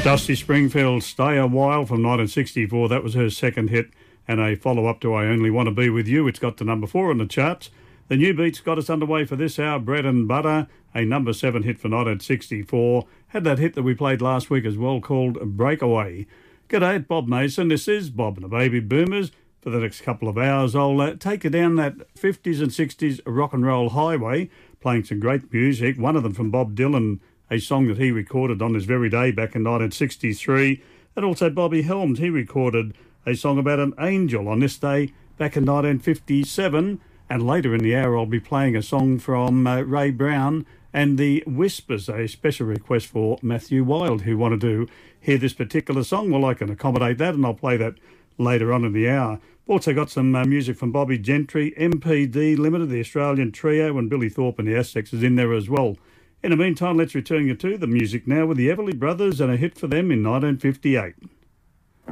Dusty Springfield, Stay a While from 1964. That was her second hit, and a follow-up to I Only Want to Be With You. It's got to number 4 on the charts. The new beats got us underway for this hour. Bread and Butter, a number 7 hit for 1964. Had that hit that we played last week as well called Breakaway. G'day, it's Bob Mason. This is Bob and the Baby Boomers. For the next couple of hours, I'll take you down that 50s and 60s rock and roll highway, playing some great music, one of them from Bob Dylan, a song that he recorded on this very day back in 1963. And also Bobby Helms, he recorded a song about an angel on this day back in 1957. And later in the hour, I'll be playing a song from Ray Brown and the Whispers, a special request for Matthew Wilde, who wanted to hear this particular song. Well, I can accommodate that, and I'll play that later on in the hour. Also got some music from Bobby Gentry, MPD Limited, the Australian Trio, and Billy Thorpe and the Aztecs is in there as well. In the meantime, let's return you to the music now with the Everly Brothers and a hit for them in 1958.